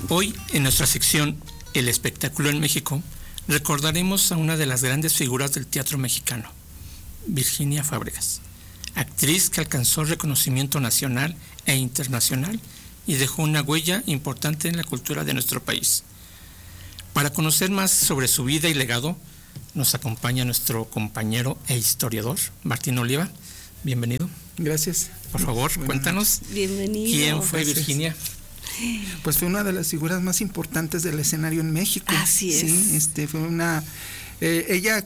Hoy, en nuestra sección El espectáculo en México, recordaremos a una de las grandes figuras del teatro mexicano, Virginia Fábregas, actriz que alcanzó reconocimiento nacional e internacional y dejó una huella importante en la cultura de nuestro país. Para conocer más sobre su vida y legado, nos acompaña nuestro compañero e historiador, Martín Oliva. Bienvenido. Gracias. Por favor, cuéntanos. Bienvenido. ¿Quién fue Gracias. Virginia? Pues fue una de las figuras más importantes del escenario en México. Así es. Sí, fue una... ella